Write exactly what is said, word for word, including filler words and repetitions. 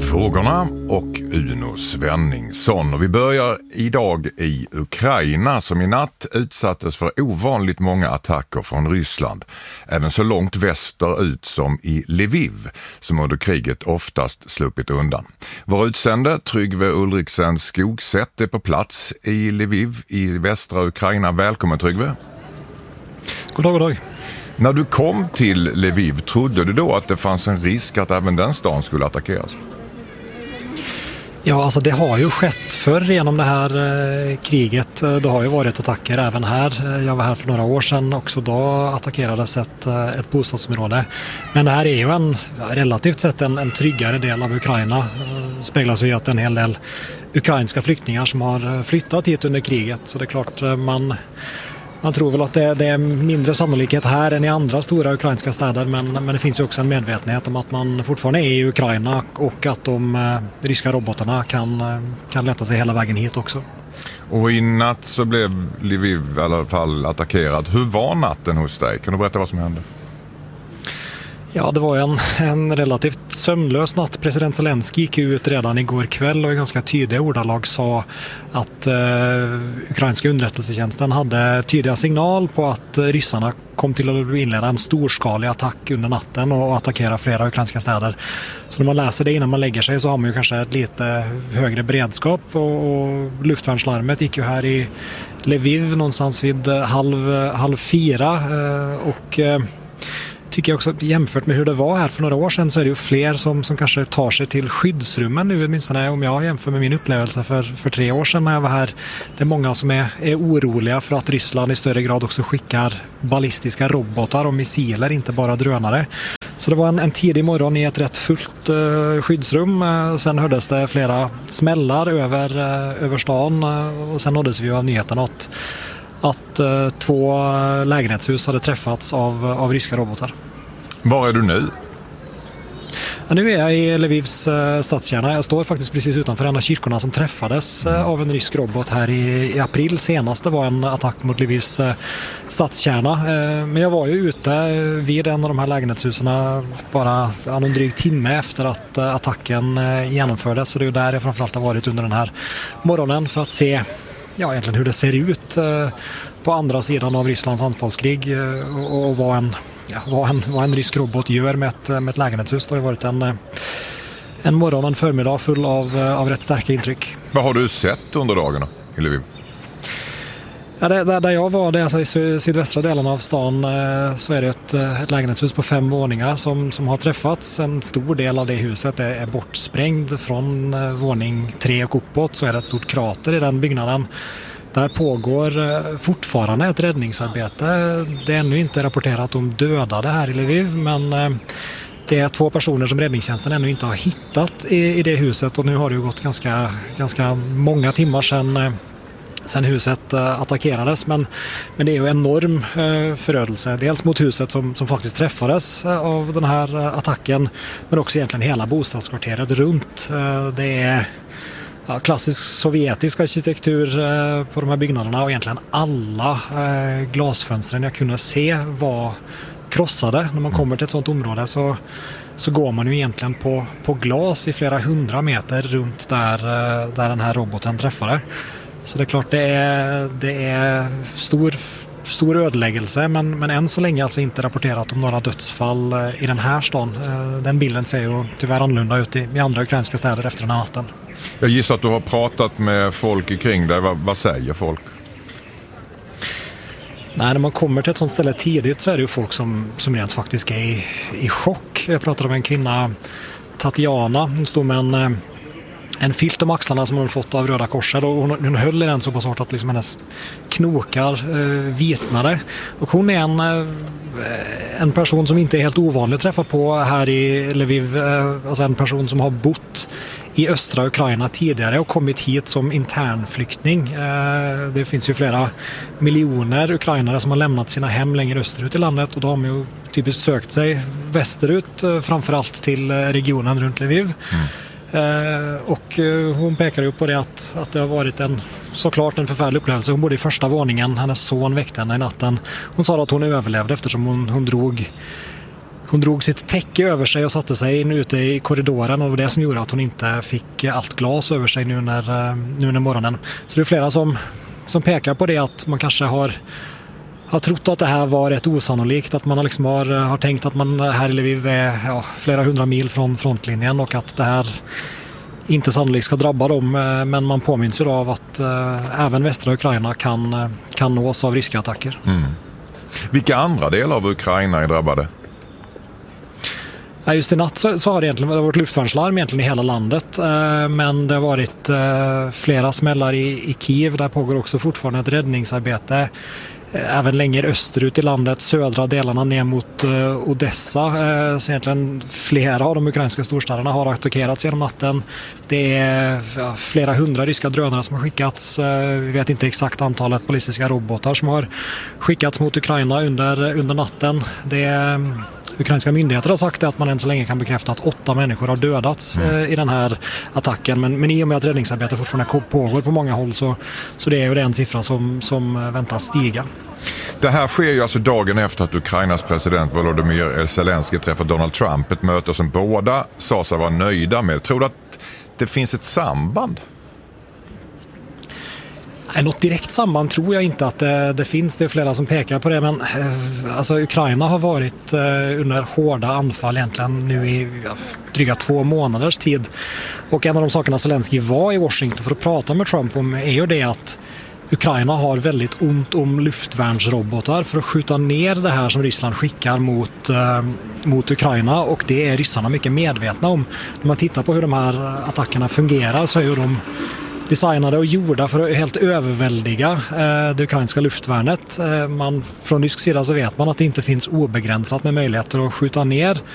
Frågorna och Uno Svenningsson. Och vi börjar idag i Ukraina som i natt utsattes för ovanligt många attacker från Ryssland. Även så långt västerut som i Lviv som under kriget oftast sluppit undan. Vår utsände Tryggve Ulriksen Skogsätt är på plats i Lviv i västra Ukraina. Välkommen Tryggve. God dag, god dag. När du kom till Lviv, trodde du då att det fanns en risk att även den stan skulle attackeras? Ja, alltså det har ju skett förr genom det här eh, kriget. Det har ju varit attacker även här. Jag var här för några år sedan också. Då attackerades ett, ett bostadsområde. Men det här är ju en relativt sett en, en tryggare del av Ukraina. Det speglas ju att en hel del ukrainska flyktingar som har flyttat hit under kriget. Så det är klart man... Man tror väl att det, det är mindre sannolikhet här än i andra stora ukrainska städer, men, men det finns ju också en medvetenhet om att man fortfarande är i Ukraina och att de eh, ryska robotarna kan, kan leta sig hela vägen hit också. Och i natt så blev Lviv i alla fall attackerad. Hur var natten hos dig? Kan du berätta vad som hände? Ja, det var en, en relativt sömnlös natt. President Zelensky gick ut redan igår kväll och i ganska tydliga ordalag sa att eh, ukrainska underrättelsetjänsten hade tydliga signal på att ryssarna kom till att inleda en storskalig attack under natten och attackera flera ukrainska städer. Så när man läser det innan man lägger sig så har man ju kanske ett lite högre beredskap och, och luftvärnslarmet gick ju här i Lviv någonstans vid halv, halv fyra eh, och eh, tycker jag också jämfört med hur det var här för några år sedan så är det ju fler som, som kanske tar sig till skyddsrummen nu, åtminstone om jag jämför med min upplevelse för, för tre år sedan när jag var här. Det är många som är, är oroliga för att Ryssland i större grad också skickar ballistiska robotar och missiler, inte bara drönare. Så det var en, en tidig morgon i ett rätt fullt uh, skyddsrum. Uh, sen hördes det flera smällar över, uh, över stan uh, och sen nåddes vi av nyheten att att uh, två lägenhetshus hade träffats av, av ryska robotar. Var är du nu? Ja, nu är jag i Lvivs uh, stadskärna. Jag står faktiskt precis utanför en av kyrkorna som träffades uh, av en rysk robot här i, i april. Senast det var en attack mot Lvivs uh, stadskärna. Uh, men jag var ju ute uh, vid en av de här lägenhetshusen bara en dryg timme efter att uh, attacken uh, genomfördes. Så det är ju där jag framförallt har varit under den här morgonen för att se ja, egentligen hur det ser ut eh, på andra sidan av Rysslands anfallskrig eh, och, och vad, en, ja, vad, en, vad en rysk robot gör med ett, med ett lägenhetshus. Det har varit en, eh, en morgon och en förmiddag full av, eh, av rätt starka intryck. Vad har du sett under dagarna i Lviv? Ja, det, där, där jag var, det är alltså i sy- sydvästra delen av stan eh, så är det ett, ett lägenhetshus på fem våningar som, som har träffats. En stor del av det huset är, är bortsprängd från eh, våning tre och uppåt, så är det ett stort krater i den byggnaden. Där pågår eh, fortfarande ett räddningsarbete. Det är ännu inte rapporterat om dödade här i Lviv, men eh, det är två personer som räddningstjänsten ännu inte har hittat i, i det huset, och nu har det ju gått ganska, ganska många timmar sedan eh, sen huset uh, attackerades, men, men det är ju enorm uh, förödelse. Dels mot huset som, som faktiskt träffades uh, av den här uh, attacken, men också egentligen hela bostadskvarteret runt. Uh, det är ja, klassisk sovjetisk arkitektur uh, på de här byggnaderna, och egentligen alla uh, glasfönstren jag kunde se var krossade. När man kommer till ett sådant område så, så går man ju egentligen på, på glas i flera hundra meter runt där, uh, där den här roboten träffade. Så det är klart det är, det är stor, stor ödeläggelse, men, men än så länge alltså inte rapporterat om några dödsfall i den här stan. Den bilden ser ju tyvärr annorlunda ut i, i andra ukrainska städer efter den här natten. Jag gissar att du har pratat med folk kring dig. Vad, vad säger folk? Nej, när man kommer till ett sånt ställe tidigt så är det ju folk som, som rent faktiskt är i, i chock. Jag pratade med en kvinna, Tatjana, hon stod med en En filt om axlarna som hon fått av Röda Korset, och hon, hon höll i den så pass hårt att liksom hennes knokar eh, vitnade. Och hon är en, eh, en person som inte är helt ovanlig att träffa på här i Lviv. Eh, alltså en person som har bott i östra Ukraina tidigare och kommit hit som internflykting. Eh, det finns ju flera miljoner ukrainare som har lämnat sina hem längre österut i landet, och då har man ju typiskt sökt sig västerut, eh, framförallt till regionen runt Lviv. Mm. Uh, och uh, hon pekar ju på det att, att det har varit en såklart en förfärlig upplevelse. Hon bodde i första våningen, hennes son väckte henne i natten. Hon sa att hon överlevde eftersom hon, hon drog hon drog sitt täcke över sig och satte sig in ute i korridoren, och det var det som gjorde att hon inte fick allt glas över sig nu när, nu när morgonen. Så det är flera som, som pekar på det, att man kanske har, har trott att det här var rätt osannolikt, att man liksom har, har tänkt att man här i Lviv är ja, flera hundra mil från frontlinjen och att det här inte sannolikt ska drabba dem, men man påminns ju av att äh, även västra Ukraina kan, kan nås av ryska attacker. Mm. Vilka andra delar av Ukraina är drabbade? Ja, just i natt så, så har det egentligen varit luftvärnslarm egentligen i hela landet, äh, men det har varit äh, flera smällar i, i Kiev. Där pågår också fortfarande ett räddningsarbete. Även längre österut i landet, södra delarna ner mot uh, Odessa. Uh, så egentligen flera av de ukrainska storstäderna har attackerats genom natten. Det är ja, flera hundra ryska drönare som har skickats. Uh, vi vet inte exakt antalet ballistiska robotar som har skickats mot Ukraina under, under natten. Det är, ukrainska myndigheter har sagt att man än så länge kan bekräfta att åtta människor har dödats mm. uh, i den här attacken. Men, men i och med att räddningsarbetet fortfarande pågår på många håll, så, så det är ju det en siffra som, som väntas stiga. Det här sker ju alltså dagen efter att Ukrainas president Volodymyr Zelensky träffade Donald Trump. Ett möte som båda sa sig vara nöjda med. Tror du att det finns ett samband? Nej, något direkt samband tror jag inte att det, det finns. Det är flera som pekar på det. Men eh, alltså, Ukraina har varit eh, under hårda anfall egentligen nu i ja, dryga två månaders tid. Och en av de sakerna Zelensky var i Washington för att prata med Trump om är ju det att Ukraina har väldigt ont om luftvärnsrobotar för att skjuta ner det här som Ryssland skickar mot, eh, mot Ukraina, och det är ryssarna mycket medvetna om. När man tittar på hur de här attackerna fungerar så är ju de designade och gjorda för att helt överväldiga eh, det ukrainska luftvärnet. Eh, man, från rysk sida så vet man att det inte finns obegränsat med möjligheter att skjuta ner